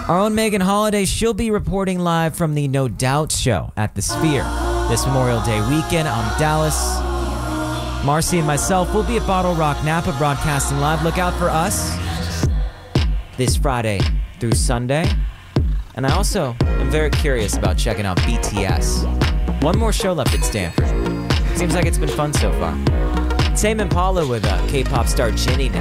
Our own Megan Holiday, she'll be reporting live from the No Doubt show at the Sphere this Memorial Day weekend. I'm Dallas. Marcy and myself will be at Bottle Rock Napa broadcasting live. Look out for us this Friday through Sunday. And I also am very curious about checking out BTS. One more show left at Stanford. Seems like it's been fun so far. Tame Impala with K-pop star Jennie now.